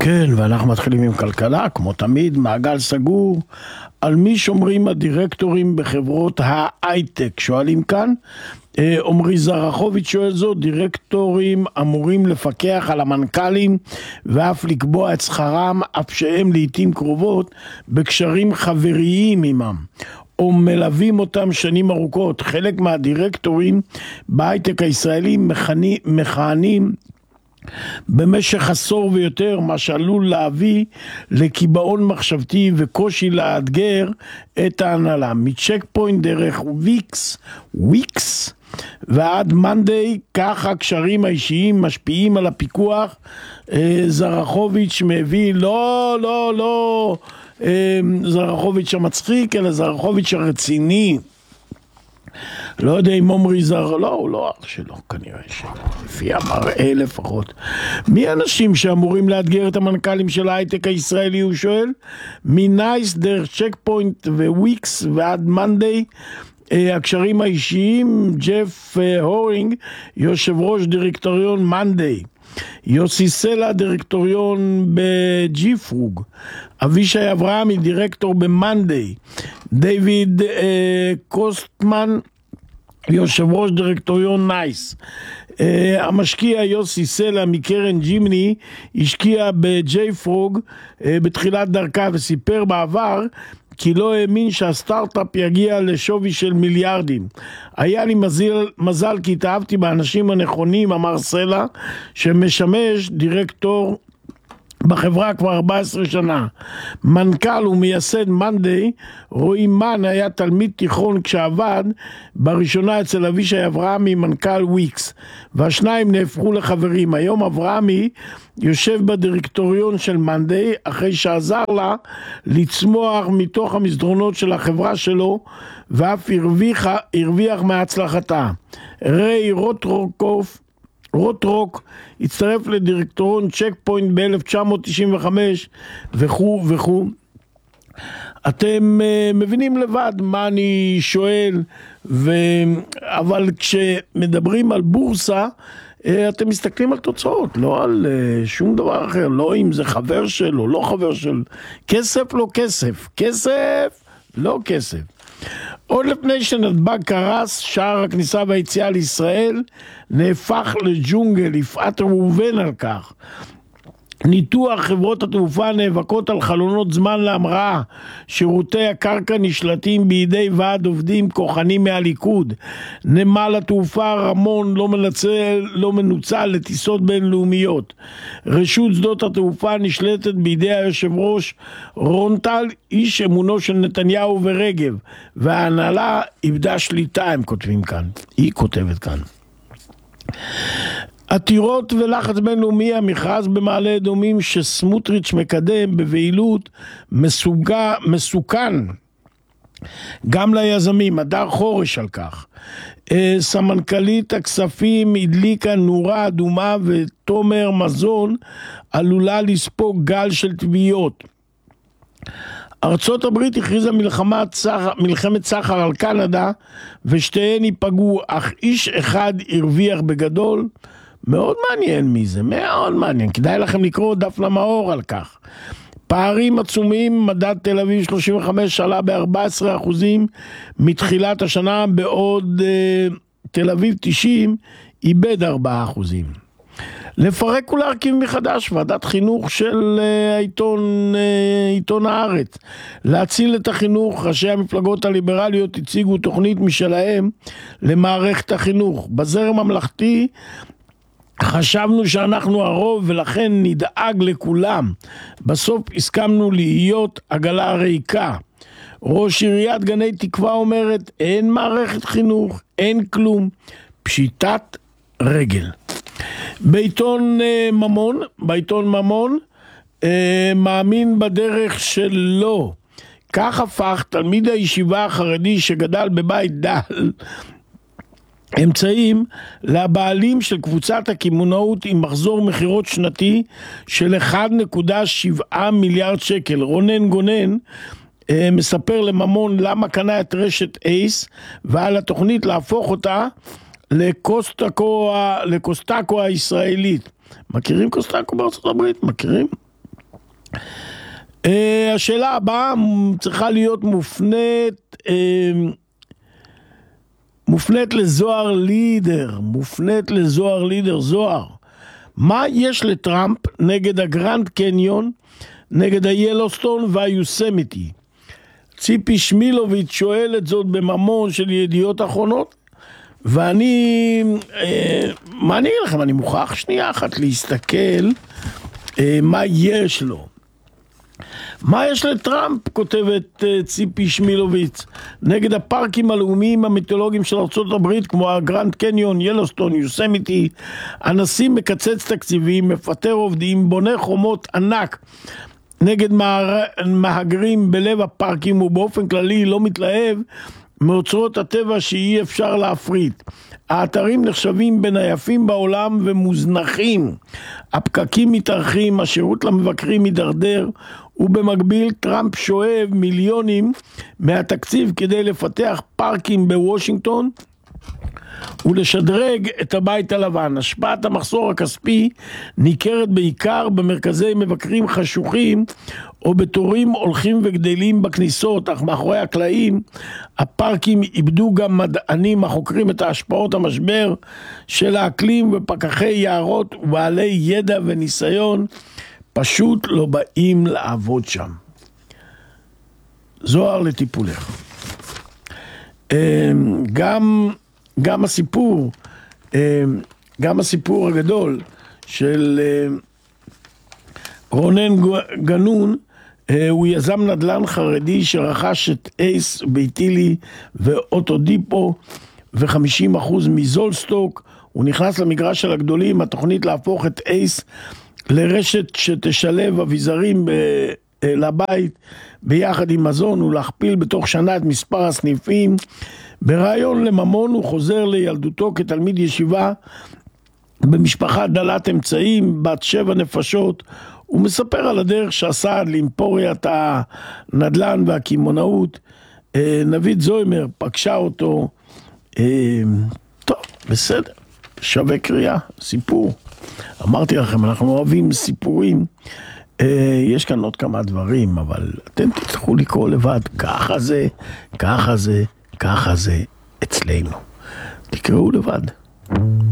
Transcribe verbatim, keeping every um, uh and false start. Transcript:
כן, ואנחנו מתחילים עם כלכלה, כמו תמיד, מעגל סגור. על מי שומרים הדירקטורים בחברות ההייטק? שואלים כאן. עומרי זרחוביץ' שואל זאת, דירקטורים אמורים לפקח על המנכ"לים ואף לקבוע את שכרם, אף שהם לעתים קרובות בקשרים חבריים עמם, או מלווים אותם שנים ארוכות. חלק מהדירקטורים בהייטק הישראלי מכהנים במשך עשור ויותר, מה שעלול להביא לקיבעון מחשבתי וקושי לאתגר את ההנהלה. מצ'ק פוינט דרך וויקס, וויקס ועד מנדי, כך הקשרים האישיים משפיעים על הפיקוח. זרחוביץ' מביא, לא, לא, לא זרחוביץ' המצחיק, אלא זרחוביץ' הרציני. לא יודע אם עומרי זר, לא, הוא לא אח שלו, כנראה שלא, לפי המראה לפחות. מי האנשים שאמורים לאתגר את המנכ"לים של ההייטק הישראלי, הוא שואל? מנייס דרך צ'ק פוינט וויקס ועד מנדי, הקשרים האישיים, ג'ף הורינג, יושב ראש דירקטוריון מנדי, יוסי סלע, דירקטוריון בג'י פרוג, אבישי אברהמי, דירקטור במנדי, דיוויד אה, קוסטמן, יושב ראש דירקטוריון נייס. Uh, המשקיע יוסי סלע מקרן ג'ימני השקיע בג'י פרוג uh, בתחילת דרכה, וסיפר בעבר כי לא האמין שהסטארט-אפ יגיע לשווי של מיליארדים. היה לי מזל, מזל כי התאהבתי באנשים הנכונים, אמר סלע, שמשמש דירקטור בחברה כבר ארבע עשרה שנה. מנכ"ל ומייסד מנדי, רועי מן, היה תלמיד תיכון כשעבד בראשונה אצל אבישי אברהמי, מנכ"ל וויקס, והשניים נהפכו לחברים. היום אברהמי יושב בדירקטוריון של מנדי, אחרי שעזר לה לצמוח מתוך המסדרונות של החברה שלו, ואף הרוויח, הרוויח מהצלחתה. ריי רוטרוקוף רוטרוק הצטרף לדירקטוריון צ'ק פוינט ב-אלף תשע מאות תשעים וחמש וכו' וכו'. אתם uh, מבינים לבד מה אני שואל, ו... אבל כשמדברים על בורסה, uh, אתם מסתכלים על תוצאות, לא על uh, שום דבר אחר, לא אם זה חבר של או לא חבר של. כסף לא כסף, כסף לא כסף. עוד לפני שנתב"ג קרס, שער הכניסה והיציאה לישראל נהפך לג'ונגל, יפעת ראובן על כך. ניתוח חברות התעופה נאבקות על חלונות זמן להמראה, שירותי הקרקע נשלטים בידי ועד עובדים כוחנים מהליכוד, נמל התעופה רמון לא מנצל, לא מנוצל לטיסות בינלאומיות, רשות שדות התעופה נשלטת בידי היושב ראש רונטל, איש אמונו של נתניהו ורגב, וההנהלה איבדה שליטה, הם כותבים כאן, היא כותבת כאן. עתירות ולחץ בינלאומי, המכרז במעלה אדומים שסמוטריץ' מקדם בבהילות מסוגה, מסוכן גם ליזמים, הדר חורש על כך. סמנכ"לית הכספים הדליקה נורה אדומה, ותומר מזון עלולה לספוג גל של תביעות. ארצות הברית הכריזה מלחמת סחר, מלחמת סחר על קנדה, ושתיהן ייפגעו, אך איש אחד הרוויח בגדול. מאוד מעניין מי זה, מאוד מעניין. כדאי לכם לקרוא דפנה מאור על כך. פערים עצומים, מדד תל אביב שלושים וחמש עלה ב-ארבעה עשר אחוזים מתחילת השנה, בעוד uh, תל אביב תשעים איבד ארבעה אחוזים. לפרק ולהרכיב מחדש, ועדת חינוך של uh, העיתון, uh, עיתון הארץ. להציל את החינוך, ראשי המפלגות הליברליות הציגו תוכנית משלהם למערכת החינוך. בזרם ממלכתי חשבנו שאנחנו הרוב ולכן נדאג לכולם. בסוף הסכמנו להיות עגלה ריקה. ראש עיריית גני תקווה אומרת, אין מערכת חינוך, אין כלום, פשיטת רגל. בעיתון ממון, בעיתון ממון, מאמין בדרך שלו. כך הפך תלמיד הישיבה החרדי שגדל בבית דל אמצעים לבעלים של קבוצת הכימונאות עם מחזור מחירות שנתי של אחד נקודה שבע מיליארד שקל. רונן גונן אה, מספר לממון למה קנה את רשת אייס, ועל התוכנית להפוך אותה לקוסטקו, לקוסטקו הישראלית. מכירים קוסטקו בארצות הברית? מכירים? השאלה הבאה צריכה להיות מופנית, מופנית לזוהר לידר, מופנית לזוהר לידר. זוהר, מה יש לטראמפ נגד הגרנד קניון, נגד היילוסטון והיוסמיטי? ציפי שמילוביץ' שואלת זאת בממון של ידיעות אחרונות, ואני, מה אני אגיד לכם, אני מוכרח שנייה אחת להסתכל מה יש לו. מה יש לטראמפ, כותבת ציפי שמילוביץ, נגד הפארקים הלאומיים המיתולוגיים של ארצות הברית, כמו הגרנד קניון, ילוסטון, יוסמיטי? הנשיא מקצץ תקציבים, מפטר עובדים, בונה חומות ענק נגד מהגרים בלב הפארקים, ובאופן כללי לא מתלהב מאוצרות הטבע שאי אפשר להפריט. האתרים נחשבים בין היפים בעולם ומוזנחים. הפקקים מתארחים, השירות למבקרים מתדרדר, ובמקביל טראמפ שואב מיליונים מהתקציב כדי לפתח פארקים בוושינגטון ולשדרג את הבית הלבן. השפעת המחסור הכספי ניכרת בעיקר במרכזי מבקרים חשוכים או בתורים הולכים וגדלים בכניסות, אך מאחורי הקלעים הפארקים איבדו גם מדענים החוקרים את ההשפעות המשבר של האקלים, ופקחי יערות ובעלי ידע וניסיון פשוט לא באים לעבוד שם. זוהר לטיפולך. גם גם הסיפור, גם הסיפור הגדול של רונן גנון, הוא יזם נדל"ן חרדי שרכש את אייס, ביתילי ואוטודיפו ו-חמישים אחוז מזולסטוק. הוא נכנס למגרש של הגדולים, התוכנית להפוך את אייס לרשת שתשלב אביזרים לבית ביחד עם מזון ולהכפיל בתוך שנה את מספר הסניפים. ברעיון לממון הוא חוזר לילדותו כתלמיד ישיבה במשפחה דלת אמצעים, בת שבע נפשות. הוא מספר על הדרך שעשה לאימפוריית הנדל"ן והקימונאות. נבית זוימר פגשה אותו. טוב, בסדר, שווה קריאה, סיפור. אמרתי לכם, אנחנו אוהבים סיפורים. יש כאן עוד כמה דברים, אבל אתם תצטרכו לקרוא לבד. ככה זה, ככה זה, ככה זה אצלנו. תקראו לבד.